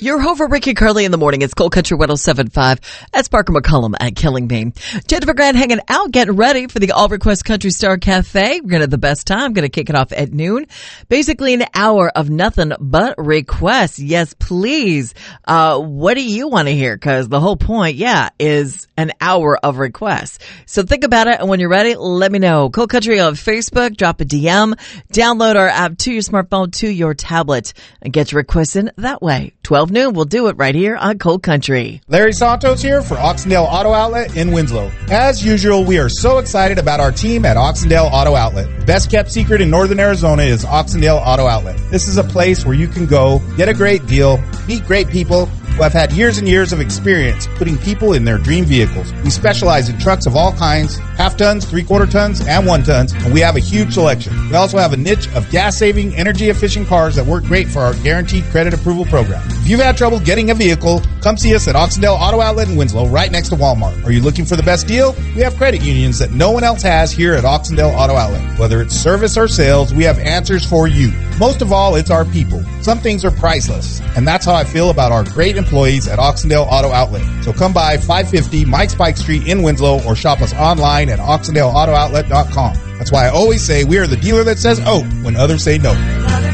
You're over Ricky Curley in the morning. It's Cold Country 107.5. That's Parker McCollum at Killing Me. Jennifer Grant hanging out, getting ready for the All Request Country Star Cafe. We're going to have the best time. Going to kick it off at noon. Basically an hour of nothing but requests. Yes, please. What do you want to hear? Because the whole point, is an hour of requests. So think about it. And when you're ready, let me know. Cold Country on Facebook. Drop a DM. Download our app to your smartphone, to your tablet, and get your requests in that way. 12 noon, we'll do it right here on Cold Country. Larry Santos here for Oxendale Auto Outlet in Winslow. As usual, we are so excited about our team at Oxendale Auto Outlet. Best kept secret in Northern Arizona is Oxendale Auto Outlet. This is a place where you can go, get a great deal, meet great people who have had years and years of experience putting people in their dream vehicles. We specialize in trucks of all kinds, half tons, 3/4 tons, and 1 tons, and we have a huge selection. We also have a niche of gas-saving, energy-efficient cars that work great for our guaranteed credit approval program. If you've had trouble getting a vehicle, come see us at Oxendale Auto Outlet in Winslow, right next to Walmart. Are you looking for the best deal? We have credit unions that no one else has here at Oxendale Auto Outlet. Whether it's service or sales, we have answers for you. Most of all, it's our people. Some things are priceless, and that's how I feel about our great employees at Oxendale Auto Outlet. So come by 550 Mike Spike Street in Winslow or shop us online at OxendaleAutoOutlet.com. That's why I always say we are the dealer that says oh when others say no.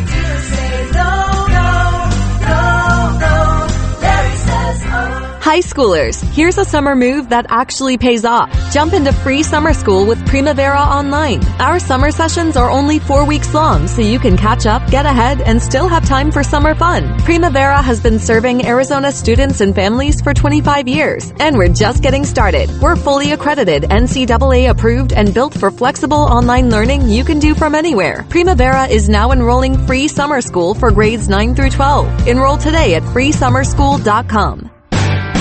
High schoolers, here's a summer move that actually pays off. Jump into free summer school with Primavera Online. Our summer sessions are only 4 weeks long, so you can catch up, get ahead, and still have time for summer fun. Primavera has been serving Arizona students and families for 25 years, and we're just getting started. We're fully accredited, NCAA approved, and built for flexible online learning you can do from anywhere. Primavera is now enrolling free summer school for grades 9 through 12. Enroll today at freesummerschool.com.